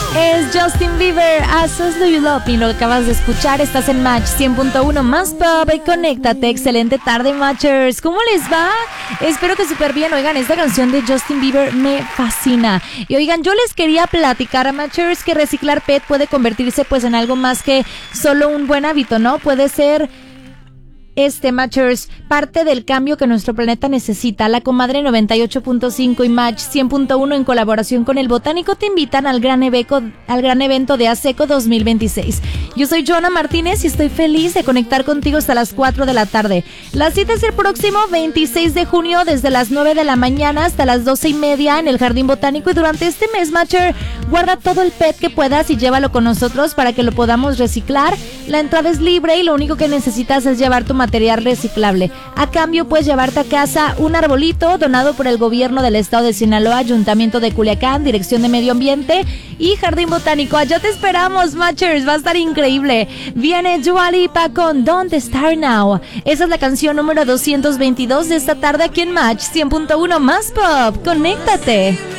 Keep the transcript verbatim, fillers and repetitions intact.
Es Justin Bieber, As Do You Love Me. Lo acabas de escuchar, estás en Match cien punto uno más pop y conéctate. Excelente tarde, Matchers. ¿Cómo les va? Espero que súper bien. Oigan, esta canción de Justin Bieber me fascina. Y oigan, yo les quería platicar a Matchers que reciclar P E T puede convertirse pues en algo más que solo un buen hábito, ¿no? Puede ser... Este, Matchers, parte del cambio que nuestro planeta necesita. La Comadre noventa y ocho punto cinco y Match cien punto uno en colaboración con El Botánico te invitan al gran, eveco, al gran evento de ASECO dos mil veintiséis. Yo soy Joana Martínez y estoy feliz de conectar contigo hasta las cuatro de la tarde. La cita es el próximo veintiséis de junio desde las nueve de la mañana hasta las doce y media en el Jardín Botánico, y durante este mes, Matcher, guarda todo el P E T que puedas y llévalo con nosotros para que lo podamos reciclar. La entrada es libre y lo único que necesitas es llevar tu material reciclable. A cambio puedes llevarte a casa un arbolito donado por el gobierno del estado de Sinaloa, Ayuntamiento de Culiacán, Dirección de Medio Ambiente y Jardín Botánico. Allá te esperamos, Matchers, va a estar increíble. Viene Dua Lipa con Don't Start Now. Esa es la canción número doscientos veintidós de esta tarde aquí en Match cien punto uno más pop. Conéctate.